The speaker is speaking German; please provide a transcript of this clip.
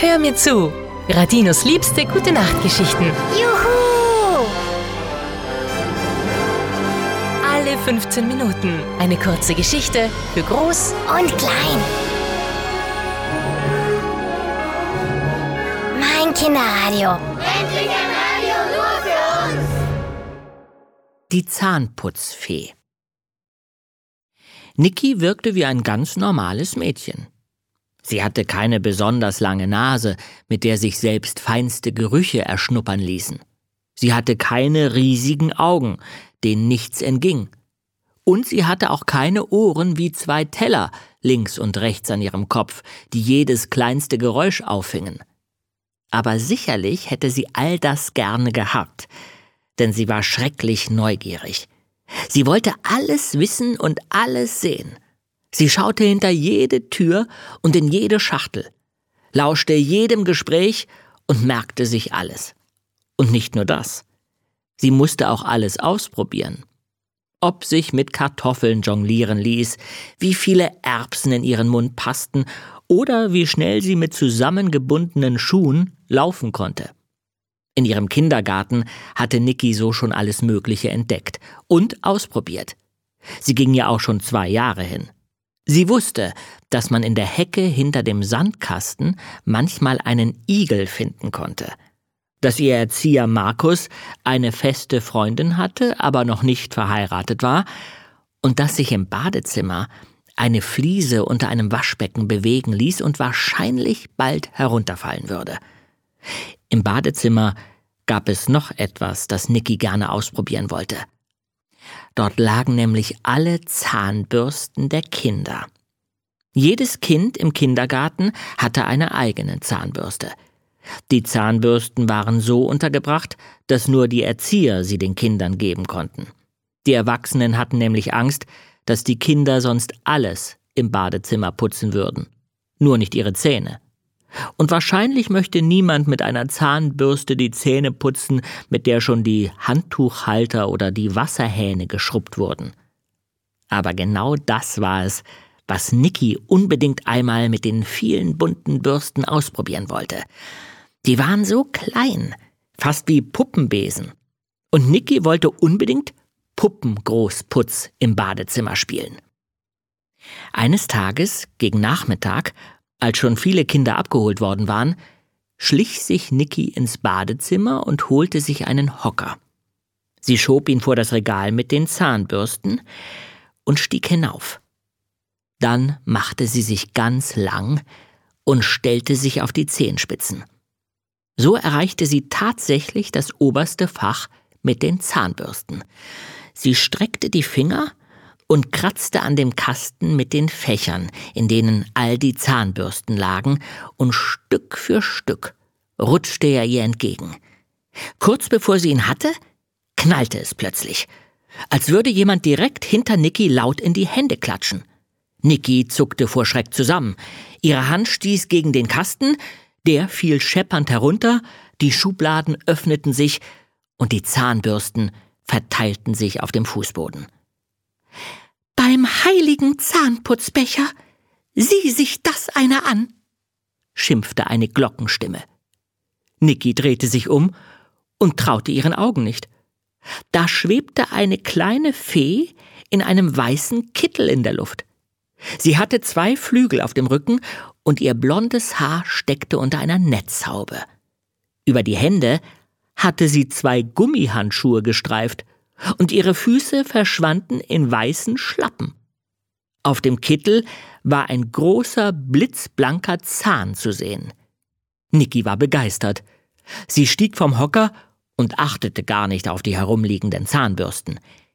Hör mir zu. Radinos liebste Gute-Nacht-Geschichten. Juhu! Alle 15 Minuten. Eine kurze Geschichte für Groß Und klein. Mein Kinderradio. Endlich ein Radio nur für uns! Die Zahnputzfee. Niki wirkte wie ein ganz normales Mädchen. Sie hatte keine besonders lange Nase, mit der sich selbst feinste Gerüche erschnuppern ließen. Sie hatte keine riesigen Augen, denen nichts entging. Und sie hatte auch keine Ohren wie 2 Teller links und rechts an ihrem Kopf, die jedes kleinste Geräusch auffingen. Aber sicherlich hätte sie all das gerne gehabt, denn sie war schrecklich neugierig. Sie wollte alles wissen und alles sehen. Sie schaute hinter jede Tür und in jede Schachtel, lauschte jedem Gespräch und merkte sich alles. Und nicht nur das. Sie musste auch alles ausprobieren. Ob sich mit Kartoffeln jonglieren ließ, wie viele Erbsen in ihren Mund passten oder wie schnell sie mit zusammengebundenen Schuhen laufen konnte. In ihrem Kindergarten hatte Niki so schon alles Mögliche entdeckt und ausprobiert. Sie ging ja auch schon 2 Jahre hin. Sie wusste, dass man in der Hecke hinter dem Sandkasten manchmal einen Igel finden konnte. Dass ihr Erzieher Markus eine feste Freundin hatte, aber noch nicht verheiratet war, und dass sich im Badezimmer eine Fliese unter einem Waschbecken bewegen ließ und wahrscheinlich bald herunterfallen würde. Im Badezimmer gab es noch etwas, das Niki gerne ausprobieren wollte. Dort lagen nämlich alle Zahnbürsten der Kinder. Jedes Kind im Kindergarten hatte eine eigene Zahnbürste. Die Zahnbürsten waren so untergebracht, dass nur die Erzieher sie den Kindern geben konnten. Die Erwachsenen hatten nämlich Angst, dass die Kinder sonst alles im Badezimmer putzen würden. Nur nicht ihre Zähne. Und wahrscheinlich möchte niemand mit einer Zahnbürste die Zähne putzen, mit der schon die Handtuchhalter oder die Wasserhähne geschrubbt wurden. Aber genau das war es, was Niki unbedingt einmal mit den vielen bunten Bürsten ausprobieren wollte. Die waren so klein, fast wie Puppenbesen. Und Niki wollte unbedingt Puppengroßputz im Badezimmer spielen. Eines Tages, gegen Nachmittag, als schon viele Kinder abgeholt worden waren, schlich sich Niki ins Badezimmer und holte sich einen Hocker. Sie schob ihn vor das Regal mit den Zahnbürsten und stieg hinauf. Dann machte sie sich ganz lang und stellte sich auf die Zehenspitzen. So erreichte sie tatsächlich das oberste Fach mit den Zahnbürsten. Sie streckte die Finger und kratzte an dem Kasten mit den Fächern, in denen all die Zahnbürsten lagen, und Stück für Stück rutschte er ihr entgegen. Kurz bevor sie ihn hatte, knallte es plötzlich, als würde jemand direkt hinter Niki laut in die Hände klatschen. Niki zuckte vor Schreck zusammen. Ihre Hand stieß gegen den Kasten, der fiel scheppernd herunter, die Schubladen öffneten sich und die Zahnbürsten verteilten sich auf dem Fußboden. »Beim heiligen Zahnputzbecher, sieh sich das einer an«, schimpfte eine Glockenstimme. Niki drehte sich um und traute ihren Augen nicht. Da schwebte eine kleine Fee in einem weißen Kittel in der Luft. Sie hatte 2 Flügel auf dem Rücken und ihr blondes Haar steckte unter einer Netzhaube. Über die Hände hatte sie 2 Gummihandschuhe gestreift und ihre Füße verschwanden in weißen Schlappen. Auf dem Kittel war ein großer, blitzblanker Zahn zu sehen. Niki war begeistert. Sie stieg vom Hocker und achtete gar nicht auf die herumliegenden Zahnbürsten.